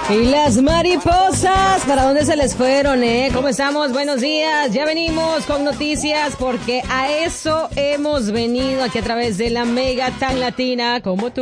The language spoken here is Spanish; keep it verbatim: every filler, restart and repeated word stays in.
Y las mariposas, ¿para dónde se les fueron, eh? ¿Cómo estamos? Buenos días. Ya venimos con noticias porque a eso hemos venido aquí a través de la Mega tan latina como tú.